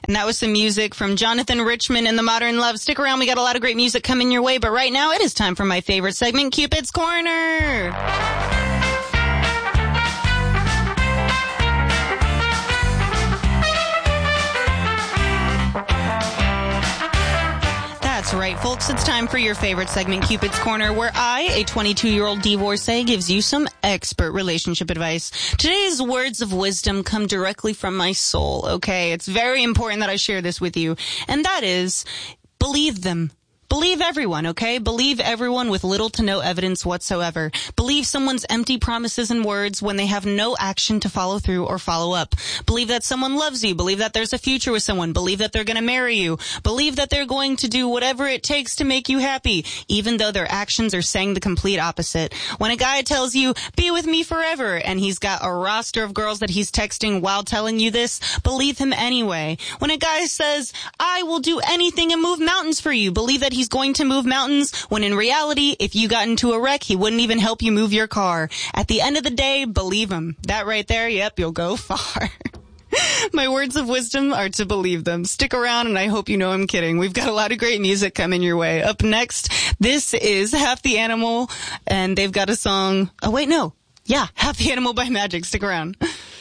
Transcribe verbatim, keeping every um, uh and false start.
And that was some music from Jonathan Richman and the Modern Love. Stick around, we got a lot of great music coming your way, but right now it is time for my favorite segment, Cupid's Corner. That's right, folks. It's time for your favorite segment, Cupid's Corner, where I, a twenty-two-year-old divorcee, gives you some expert relationship advice. Today's words of wisdom come directly from my soul, okay? It's very important that I share this with you, and that is, believe them. Believe everyone, okay? Believe everyone with little to no evidence whatsoever. Believe someone's empty promises and words when they have no action to follow through or follow up. Believe that someone loves you. Believe that there's a future with someone. Believe that they're going to marry you. Believe that they're going to do whatever it takes to make you happy, even though their actions are saying the complete opposite. When a guy tells you, be with me forever, and he's got a roster of girls that he's texting while telling you this, believe him anyway. When a guy says, I will do anything and move mountains for you, believe that he's going to move mountains, when in reality, if you got into a wreck, he wouldn't even help you move your car. At the end of the day, believe him. That right there, yep, you'll go far. My words of wisdom are to believe them. Stick around, and I hope you know I'm kidding. We've got a lot of great music coming your way. Up next, this is Half the Animal, and they've got a song. Oh, wait, no. Yeah, Half the Animal by Magic. Stick around.